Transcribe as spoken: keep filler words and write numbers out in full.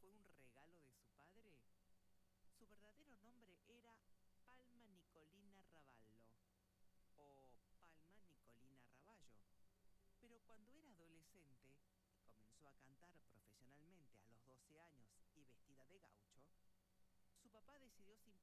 fue un regalo de su padre? Su verdadero nombre era Palma Nicolina Ravallo o Palma Nicolina Ravallo. Pero cuando era adolescente y comenzó a cantar profesionalmente a los doce años y vestida de gaucho, su papá decidió